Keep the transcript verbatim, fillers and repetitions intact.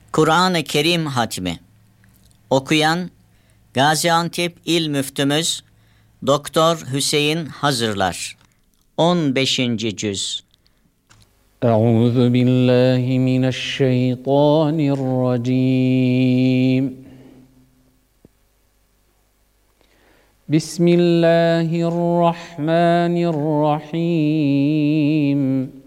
Kur'an-ı Kerim hatmi. Okuyan Gaziantep İl Müftümüz Doktor Hüseyin Hazırlar. on beşinci cüz. Euzu billahi mineşşeytanirracim. Bismillahirrahmanirrahim.